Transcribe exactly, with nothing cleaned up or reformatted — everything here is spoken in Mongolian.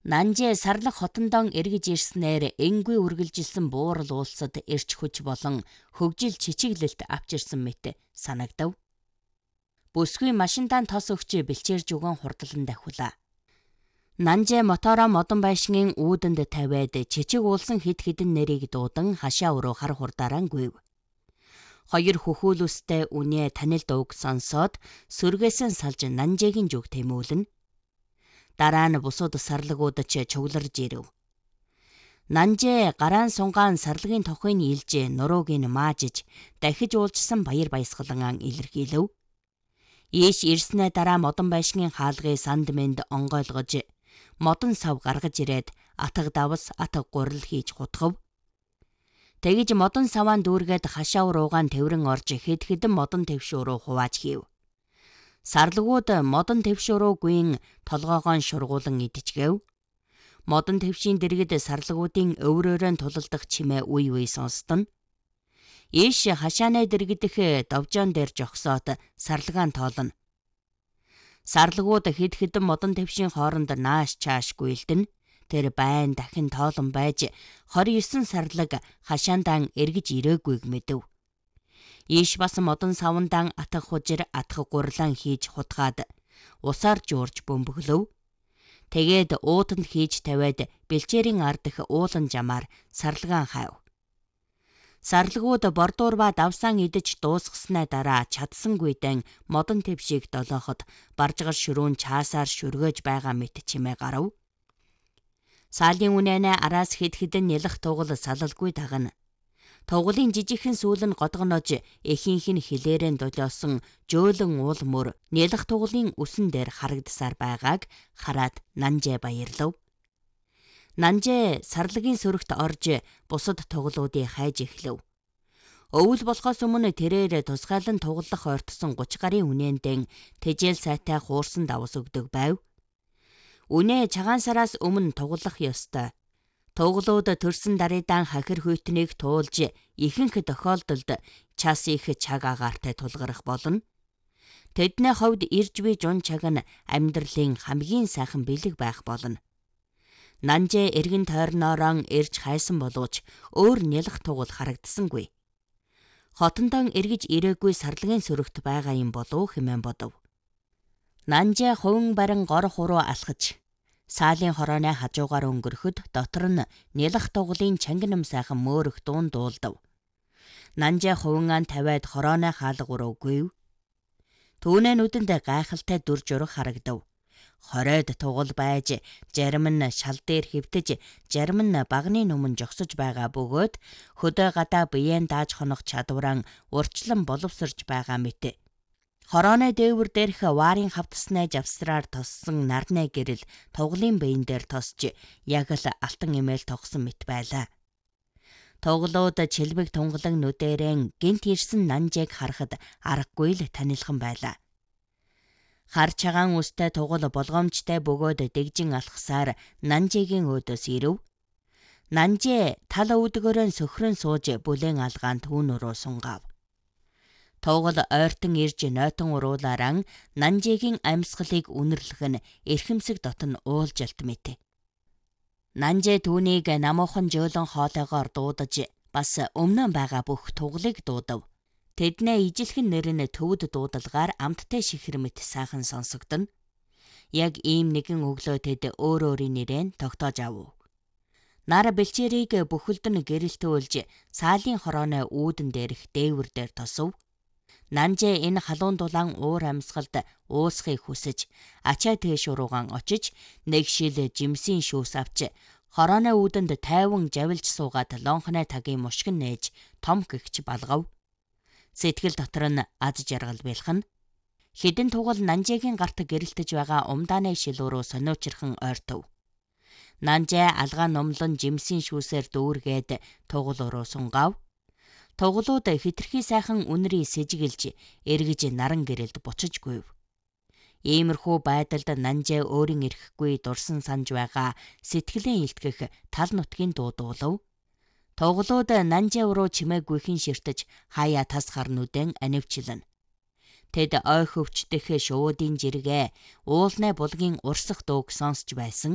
Нанжээ сарлах хотондон эргэж ирснээр энгүй үргэлжилсэн буурал уулсад эрч хүч болон хөгжил чичиглэлт авч ирсэн мэт санагдав. Бүсгүй машинтаан тос өгч бэлчээрж өгөн хурдлан давхулаа. Нанжээ мотороо модон байшингийн үүдэнд тавиад чичиг уулсан хид хідэн нэрийг дуудан хашаа өрөө хар хурдаараа гүйв. Хоёр хөхүүлүстэй үнэ танилд уг сонсоод сүргээсэн салж Нанжээгийн зүг тэмүүлнэ. Дараа нь бусууд сарлагууд ч чугларж ирэв. Нанжээ гараан сунгаан сарлагын тохыг илж нурууг нь маажиж дахиж уулжсан баяр баясгалан илэрхийлв. Ийш ирснээ дараа модон байшингийн хаалгыг санд мэнд онгойлгож модон сав гаргаж ирээд атга давс атга гурил хийж хутгав. Тэгж модон саваан дүүргээд хашаа руугаан тэврэн орж хэд хэдэн модон твшүү рүү хувааж хийв. Сарлагууд модон твшүүрүүгүйн толгоогоо шургуулan идчихгэв. Модон твшийн дэргэд сарлагуудын өврөөрөө тулалдах чимээ үе үе сонстон. Ийш хашааны дэргэдэх довжоон дээр жогсоот сарлагаан тоолно. Сарлагууд хэд хэдэн модон твшийн хооронд нааш чааш гүйлдэн. Тэр байн дахин тоолон байж хорин есөн сарлаг хашаандаа эргэж ирээгүйг мэдэв. Ийш бас модон савандан атга хужир атга гурлан хийж хутгаад усаар жуурж бөмбөглөв. Тэгээд уутанд хийж тавиад бэлчээрийн ардах уулан жамаар сарлагаан хайв. Сарлагууд бордуур ба давсаан идэж дуусгаснаа дараа чадсангүйдэн модон твшийг долооход баржгар ширүүн чаасаар шүргөөж байгаа мэт чимээ гарав. Саалын үнэнэ араас хэд хэдэн нялх тугал салалгүй дагна. Тугалын жижигхэн сүүл нь годгонож эхийнх нь хилээрэн долиосон жөөлөн уул мөр нялх тугалын үсэн дээр харагдсаар байгааг хараад Нанжээ баярлав. Нанжээ сарлагын сөрөгт орж бусад тугалуудыг хайж эхлэв. Өвөл болохоос өмнө тэрээр тусгайлан тугалах ойртсон гуч гарын үнээндээ тэжээл сайтай хуурсан давс өгдөг байв. Үнэ цагаан сараас өмнө тугалах ёстой. Тугалууд төрсөн дарыдаан хахир хүйтнийг туулж ихэнх тохиолдолд час их чаг агаартай тулгарах болно. Тэдний хувьд ирж буй жун чаг нь амьдралын хамгийн сайхан бэлэг байх болно. Нанжээ эргэн тойрноороо ирж хайсан боловч өөр нялх тугал харагдсангүй. Хотондоо эргэж ирээгүй сарлагын сөрөгт байгаа юм болов хэмээн бодов. Нанжээ хувин барин гор хуруу алхаж саалын хорооны хажуугаар өнгөрөхөд дотор нь нялх тугалын чангинам сайхан мөөрөх дуун дуулдав. Нанжээ хувингаан тавиад хорооны хаалга руу гүйв. Түүнээ нүдэнд гайхалтай дүр жураг харагдав. Хоройд тугал байж, зарим нь шал дээр хэвтэж, зарим нь багны нүмэн жогсож байгаа бөгөөд хөдөө гадаа биеэн дааж хонох чадвараа урчлан боловсрж байгаа мэт. Хорооны дээвэр дээрх варын хавтснаа завсраар тоссон нарны гэрэл тугалын биен дээр тосч яг л алтан эмээл тогсон мэт байлаа. Тугалууд чилбэг тунгалан нүдэрэн гинт ирсэн Нанжээг харахад аргагүй л танилхан байлаа. Хар чагаан үстэй тугал болгоомжтой бөгөөд дэгжин алхсаар Нанжээгийн өөдөөс ирэв. Нанжээ тал өвдгөрөө сөхрөн сууж бүлээн алгаан түүн рүү сунгав. Тугал ойртон ирж нойтон уруулаараа Нанжээгийн амьсгалыг үнэрлэх нь эрхэмсэг дотн уулжалт мэт. Нанжээ түүнийг намуухан жөөлөн хоолойгоор дуудаж бас өмнө байгаа бүх тугалыг дуудав. Тэдний ижилхэн нэр нь төвд дуудалгаар амттай шихэр мэт сайхан сонсогдно. Яг ийм нэгэн өглөө тэд өөр өөрийн нэрээр тогтоож авав. Нар бэлчээрийг бүхэлд нь гэрэлтүүлж саалын хорооны үүдэн дээрх дээвэр дээр тосов. Нанжээ энэ халуун дулаан уур амьсгалд уусхийг хүсэж ачаа тээш уруугаан очиж нэг шил жимсийн шүүс авч хорооны үүдэнд тайван жавилж суугаад лонхны тагийн мушгин нээж том гэгч балгав. Сэтгэл дотор нь аз жаргал бэлхэн. Хэдэн тугал Нанжээгийн гарт гэрэлтэж байгаа умдааны шилүүрөө сониучирхан ойртов. Нанжээ алгаа номлон жимсийн шүүсээр дүүргээд тугал руу сунгав. Тугалууд хитрхи сайхан үнэрийг сэжигэлж эргэж наран гэрэлд бучиж гүйв. Иймэрхүү байдалд Нанжээ өөрийн ирэхгүй дурсан санж байгаа сэтгэлийн илтгэх тал нутгийн дуудуулав. Тугалууд Нанжээ руу чимээгүйхэн ширтэж хаяа тас хар нүдэн анивчлан. Тэд ой хөвчдөх шуудын жиргээ уулны булгийн урсах дууг сонсч байсан.